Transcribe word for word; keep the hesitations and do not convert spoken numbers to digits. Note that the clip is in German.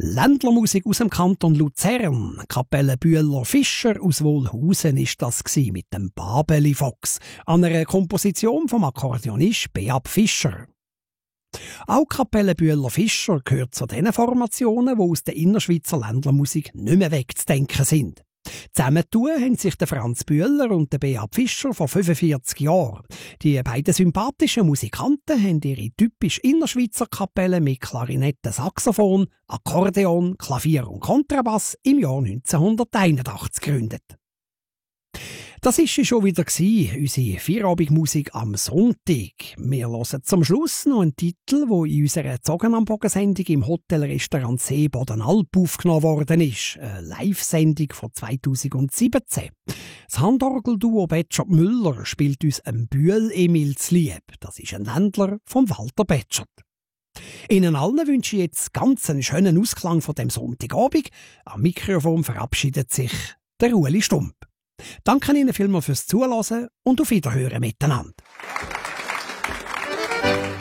Ländlermusik aus dem Kanton Luzern. Kapelle Bühler-Fischer aus Wohlhausen ist das gsi mit dem Babeli Fox, an einer Komposition vom Akkordeonist Beat Fischer. Auch Kapelle Bühler-Fischer gehört zu den Formationen, die aus der Innerschweizer Ländlermusik nicht mehr wegzudenken sind. Zusammentun haben sich der Franz Bühler und der Beat Fischer vor fünfundvierzig Jahren. Die beiden sympathischen Musikanten haben ihre typisch innerschweizer Kapelle mit Klarinette, Saxophon, Akkordeon, Klavier und Kontrabass im Jahr neunzehnhunderteinundachtzig gegründet. Das war schon wieder unsere Feierabendmusik am Sonntag. Wir hören zum Schluss noch einen Titel, der in unserer Zogen am Bogen-Sendung im Hotelrestaurant Seebodenalp aufgenommen worden ist. Eine Live-Sendung von zweitausendsiebzehn. Das Handorgelduo Betschert Müller spielt uns ein Bühl Emil zlieb. Das ist ein Ländler von Walter Betschert. Ihnen allen wünsche ich jetzt ganz einen schönen Ausklang von dem Sonntagabend. Am Mikrofon verabschiedet sich der Ueli Stump. Danke Ihnen vielmals fürs Zuhören und auf Wiederhören miteinander.